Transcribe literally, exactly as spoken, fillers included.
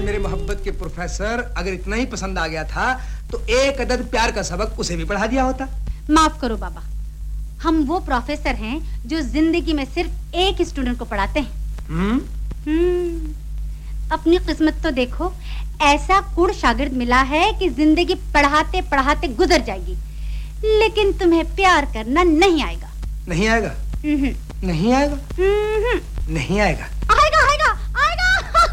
मेरे मोहब्बत के प्रोफेसर, अगर इतना ही पसंद आ गया था तो एक अदद प्यार का सबक उसे भी पढ़ा दिया होता। माफ करो बाबा, हम वो प्रोफेसर हैं जो जिंदगी में सिर्फ एक स्टूडेंट को पढ़ाते हैं। हम्म हम्म अपनी किस्मत तो देखो, ऐसा कुड़ शागिर्द मिला है कि जिंदगी पढ़ाते पढ़ाते गुजर जाएगी, लेकिन तुम्हें प्यार करना नहीं आएगा। नहीं आएगा? नहीं आएगा? नहीं आएगा।